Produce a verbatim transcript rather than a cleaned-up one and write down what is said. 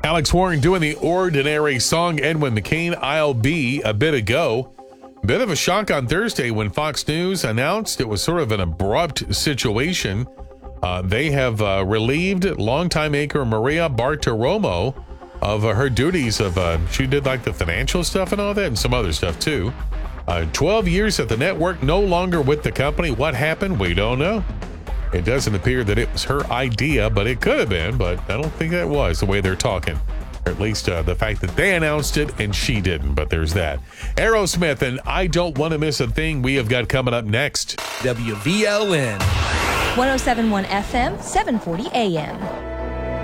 Alex Warren doing the Ordinary song, Edwin McCain, I'll Be, a bit ago. Bit of a shock on Thursday when Fox News announced it was sort of an abrupt situation. Uh, they have uh, relieved longtime anchor Maria Bartiromo of uh, her duties of, uh, she did like the financial stuff and all that and some other stuff too. Uh, twelve years at the network, no longer with the company. What happened? We don't know. It doesn't appear that it was her idea, but it could have been, but I don't think that was the way they're talking. Or at least uh, the fact that they announced it and she didn't, but there's that. Aerosmith and I Don't Want to Miss a Thing we have got coming up next. W V L N. one oh seven point one F M, seven forty A M.